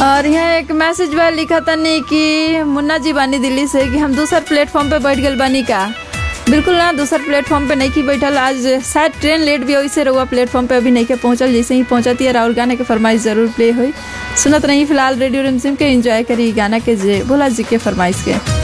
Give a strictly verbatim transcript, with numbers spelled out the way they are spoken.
और यहाँ एक मैसेज बा लिखा तनी कि मुन्ना जी बानी दिल्ली से कि हम दूसर प्लेटफॉर्म पे बैठ गए बानी का। बिल्कुल ना, दूसर प्लेटफॉर्म पे नहीं की बैठल। आज शायद ट्रेन लेट भी हो, इससे रहुआ प्लेटफॉर्म पे अभी नहीं के पहुंचल। जैसे ही पहुंचती है राहुल गाने के फरमाइश जरूर प्ले हुई। सुनत रही फिलहाल रेडियो रिमझिम के, एंजॉय करी गाना के जे भोला जी के फरमाइश के।